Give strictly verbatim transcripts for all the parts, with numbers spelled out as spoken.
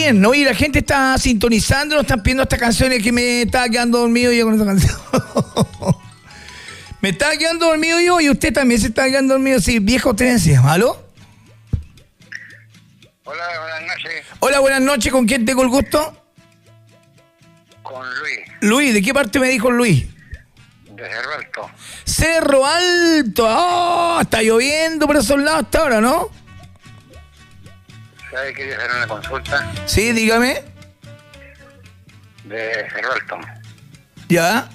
bien, ¿no? Y la gente está sintonizando, están pidiendo estas canciones que me estaba quedando dormido yo con esta canción. Me estaba quedando dormido yo y usted también se está quedando dormido, sí, viejo tenencia. ¿Aló? Hola, buenas noches. Hola, buenas noches, ¿con quién tengo el gusto? Con Luis. Luis, ¿de qué parte me dijo Luis? De Cerro Alto. Cerro Alto, oh, está lloviendo por esos lados hasta ahora, ¿no? ¿Sabe que hacer una consulta? Sí, dígame. De Cerro Alto. ¿Ya?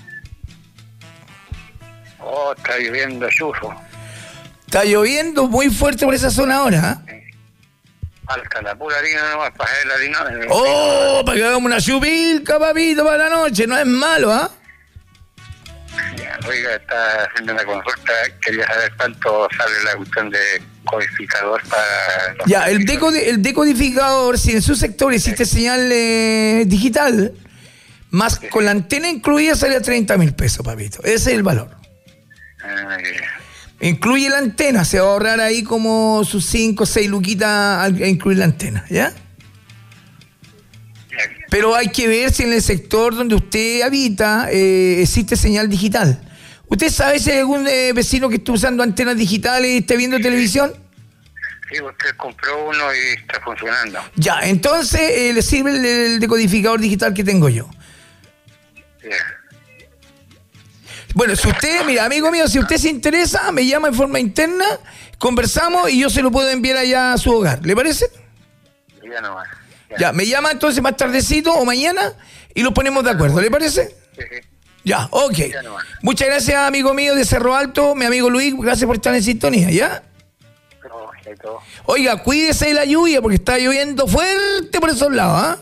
Oh, está lloviendo chufo. Está lloviendo muy fuerte por esa zona ahora, ¿eh? Alta, la pura harina nomás, para hacer la harina. Oh, para que hagamos una chupilca, papito, para la noche, no es malo, ¿ah? Ya, oiga, está haciendo una consulta, quería saber cuánto sale la cuestión de codificador para... los Ya, el, decode, el decodificador, si en su sector existe señal eh, digital, más Sí. con la antena incluida sale a treinta mil pesos, papito. Ese es el valor. Ah, ya. Incluye la antena, se va a ahorrar ahí como sus cinco o seis luquitas al incluir la antena, ¿ya? Ya. Pero hay que ver si en el sector donde usted habita eh, existe señal digital. ¿Usted sabe si hay algún eh, vecino que esté usando antenas digitales y esté viendo televisión? Sí, usted compró uno y está funcionando. Ya, entonces eh, le sirve el, el decodificador digital que tengo yo. Ya. Bueno, si usted, mira, amigo mío, si usted se interesa, me llama en forma interna, conversamos y yo se lo puedo enviar allá a su hogar. ¿Le parece? Ya nomás. Ya. Ya, me llama entonces más tardecito o mañana y lo ponemos de acuerdo. ¿Le parece? Sí, sí. Ya, ok. Ya nomás. Muchas gracias, amigo mío de Cerro Alto, mi amigo Luis, gracias por estar en sintonía, ¿ya? No, ya todo. Oiga, cuídese de la lluvia porque está lloviendo fuerte por esos lados, ¿ah?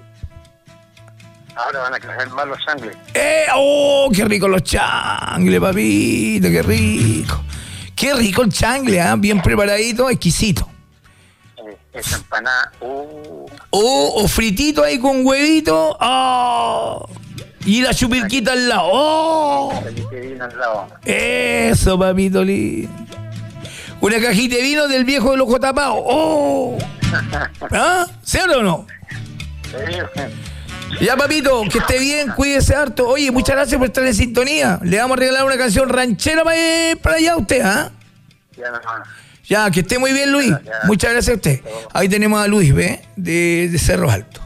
Ahora van a crecer más los sangres. ¡Eh! ¡Oh, qué rico los changles, papito! ¡Qué rico! ¡Qué rico el changle, ah! Bien preparadito, exquisito. Eh, esa empanada, uh, Oh, o fritito ahí con huevito. ¡Oh! Y la chupirquita al lado. ¡Oh! que vino al lado. Eso, papito lindo. Una cajita de vino del viejo del ojo tapado. ¡Oh! ¿Ah? ¿Sí o no? Ya, papito, que esté bien, cuídese harto. Oye, muchas gracias por estar en sintonía. Le vamos a regalar una canción ranchera para, para allá a usted, ¿ah? Ya no, Ya, que esté muy bien, Luis. Ya, ya. Muchas gracias a usted. Ahí tenemos a Luis, ¿ve? De, de Cerro Alto.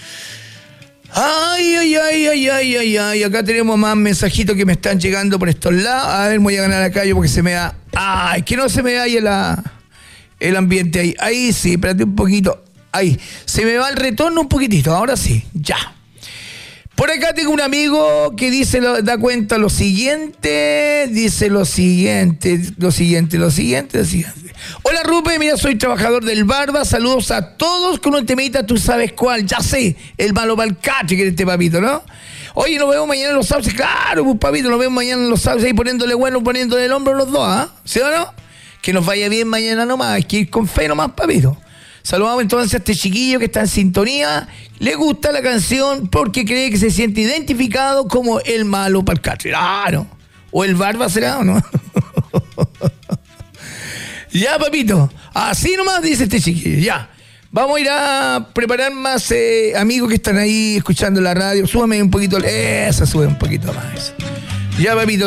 Ay, ay, ay, ay, ay, ay, ay. Acá tenemos más mensajitos que me están llegando por estos lados. A ver, voy a ganar acá yo porque se me da... Ay, que no se me vaya la, el ambiente ahí. Ahí sí, espérate un poquito. Ahí. Se me va el retorno un poquitito. Ahora sí, ya. Por acá tengo un amigo que dice, lo, da cuenta lo siguiente, dice lo siguiente, lo siguiente, lo siguiente, lo siguiente. Hola, Rupe, mira, soy trabajador del Barba, saludos a todos con un temita, tú sabes cuál, ya sé, el malo balcache que es este papito, ¿no? Oye, nos vemos mañana en los sauces, claro, pues papito, nos vemos mañana en los sauces ahí poniéndole bueno, poniéndole el hombro a los dos, ¿ah? ¿Sí o no? Que nos vaya bien mañana nomás, hay que ir con fe nomás, papito. Saludamos entonces a este chiquillo que está en sintonía. Le gusta la canción porque cree que se siente identificado como el malo palcatre. Claro. O el Barba será, ¿o no? Ya, papito. Así nomás dice este chiquillo. Ya. Vamos a ir a preparar más eh, amigos que están ahí escuchando la radio. Súbame un poquito. Esa, sube un poquito más. Ya, papito.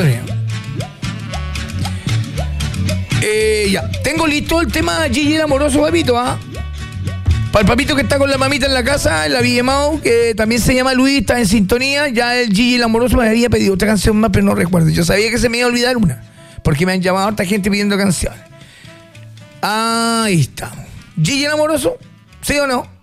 Eh, ya. Tengo listo el tema Gigi el Amoroso, papito, ¿ah? Para el papito que está con la mamita en la casa, en la Villa Mau, que también se llama Luis, está en sintonía. Ya el Gigi el Amoroso me había pedido otra canción más, pero no recuerdo. Yo sabía que se me iba a olvidar una, porque me han llamado a harta gente pidiendo canciones. Ahí estamos. Gigi el Amoroso, ¿sí o no?